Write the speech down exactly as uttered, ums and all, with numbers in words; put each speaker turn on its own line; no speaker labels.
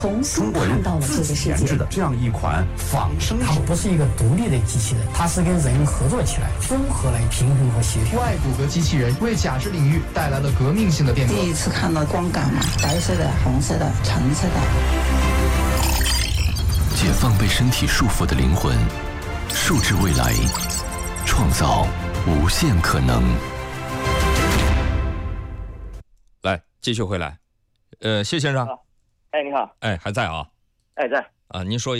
重新看到了这个世界。
研制的这样一款仿生
它不是一个独立的机器人，它是跟人合作起来，综合来平衡和协调。
外骨骼机器人为假肢领域带来了革命性的变革。
第一次看到光感嘛，白色的、红色的、橙色的。
解放被身体束缚的灵魂，数至未来，创造无限可能。
来，继续回来。呃，谢先生。
哎，你好。
哎，还在啊？
哎，在。
啊，您说。